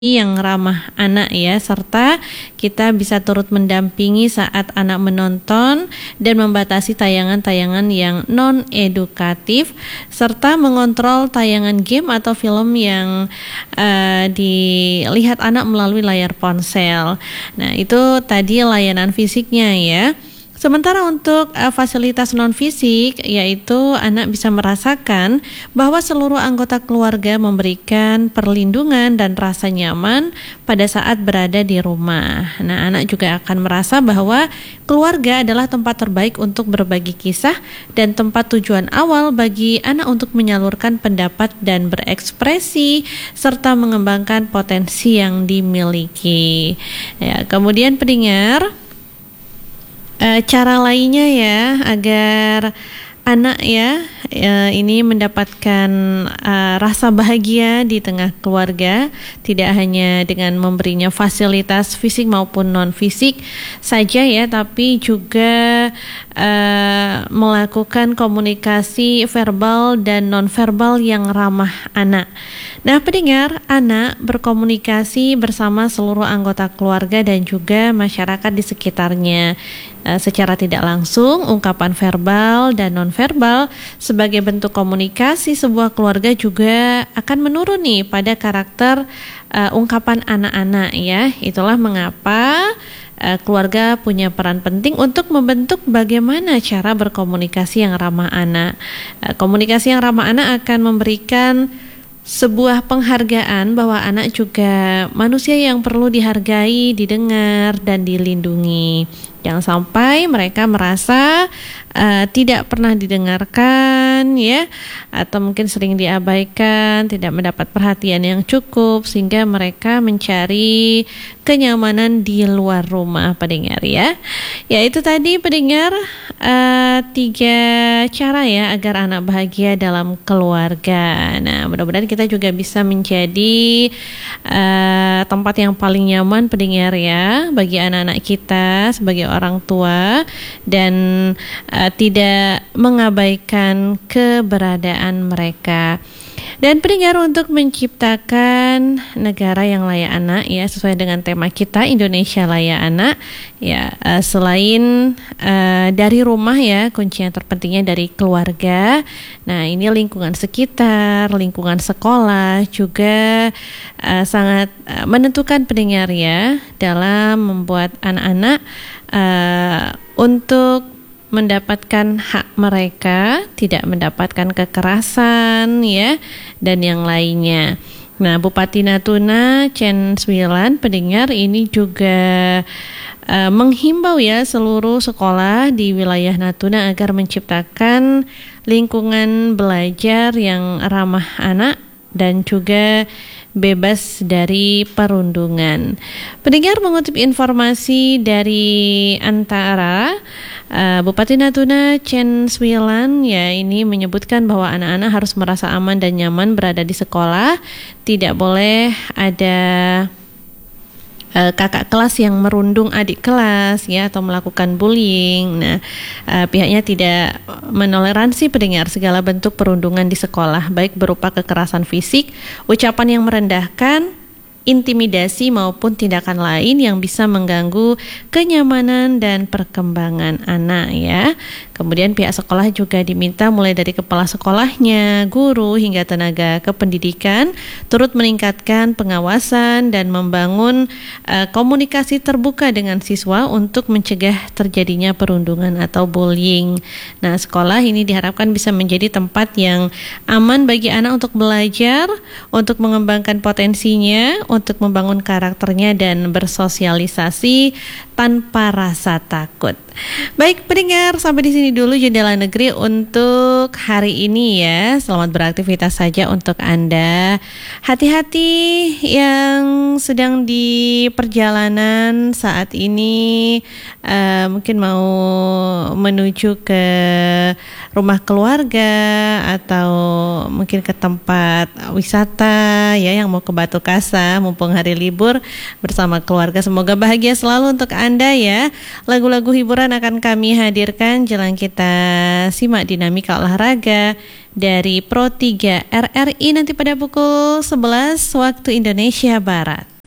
yang ramah anak ya, serta kita bisa turut mendampingi saat anak menonton dan membatasi tayangan-tayangan yang non-edukatif serta mengontrol tayangan game atau film yang dilihat anak melalui layar ponsel. Nah, itu tadi layanan fisiknya ya. Sementara untuk fasilitas non-fisik, yaitu anak bisa merasakan bahwa seluruh anggota keluarga memberikan perlindungan dan rasa nyaman pada saat berada di rumah. Nah, anak juga akan merasa bahwa keluarga adalah tempat terbaik untuk berbagi kisah dan tempat tujuan awal bagi anak untuk menyalurkan pendapat dan berekspresi serta mengembangkan potensi yang dimiliki. Ya, kemudian pendengar, cara lainnya ya agar anak ini mendapatkan rasa bahagia di tengah keluarga, tidak hanya dengan memberinya fasilitas fisik maupun non fisik saja ya, tapi juga melakukan komunikasi verbal dan non verbal yang ramah anak. Nah, pendengar, anak berkomunikasi bersama seluruh anggota keluarga dan juga masyarakat di sekitarnya. Secara tidak langsung, ungkapan verbal dan non-verbal sebagai bentuk komunikasi sebuah keluarga juga akan menurun nih pada karakter ungkapan anak-anak ya. Itulah mengapa keluarga punya peran penting untuk membentuk bagaimana cara berkomunikasi yang ramah anak. Komunikasi yang ramah anak akan memberikan sebuah penghargaan bahwa anak juga manusia yang perlu dihargai, didengar, dan dilindungi. Jangan sampai mereka merasa tidak pernah didengarkan ya, atau mungkin sering diabaikan, tidak mendapat perhatian yang cukup sehingga mereka mencari kenyamanan di luar rumah, pendengar ya. Ya, itu tadi pendengar 3 cara ya agar anak bahagia dalam keluarga. Nah, mudah-mudahan kita juga bisa menjadi tempat yang paling nyaman pendengar ya bagi anak-anak kita sebagai orang tua, dan tidak mengabaikan keberadaan mereka. Dan pendengar, untuk menciptakan negara yang layak anak ya, sesuai dengan tema kita Indonesia Layak Anak ya, selain dari rumah ya, kunci yang terpentingnya dari keluarga. Nah, ini lingkungan sekitar, lingkungan sekolah juga sangat menentukan pendengar ya dalam membuat anak-anak untuk mendapatkan hak mereka, tidak mendapatkan kekerasan ya, dan yang lainnya. Nah, Bupati Natuna Chen Swilan pendengar ini juga menghimbau ya seluruh sekolah di wilayah Natuna agar menciptakan lingkungan belajar yang ramah anak dan juga bebas dari perundungan. Pendengar, mengutip informasi dari Antara, Bupati Natuna Chen Swilan ya ini menyebutkan bahwa anak-anak harus merasa aman dan nyaman berada di sekolah. Tidak boleh ada kakak kelas yang merundung adik kelas ya, atau melakukan bullying. Nah, pihaknya tidak menoleransi pendengar segala bentuk perundungan di sekolah, baik berupa kekerasan fisik, ucapan yang merendahkan, intimidasi maupun tindakan lain yang bisa mengganggu kenyamanan dan perkembangan anak ya. Kemudian pihak sekolah juga diminta mulai dari kepala sekolahnya, guru hingga tenaga kependidikan turut meningkatkan pengawasan dan membangun komunikasi terbuka dengan siswa untuk mencegah terjadinya perundungan atau bullying. Nah, sekolah ini diharapkan bisa menjadi tempat yang aman bagi anak untuk belajar, untuk mengembangkan potensinya, untuk membangun karakternya dan bersosialisasi tanpa rasa takut. Baik pendengar, sampai di sini dulu Jendela Negeri untuk hari ini ya. Selamat beraktivitas saja untuk Anda. Hati-hati yang sedang di perjalanan saat ini, mungkin mau menuju ke rumah keluarga atau mungkin ke tempat wisata ya, yang mau ke Batu Kasa mumpung hari libur bersama keluarga. Semoga bahagia selalu untuk Anda ya. Lagu-lagu hiburan hiburan akan kami hadirkan. Jelang kita simak dinamika olahraga dari Pro 3 RRI nanti pada pukul 11 waktu Indonesia Barat.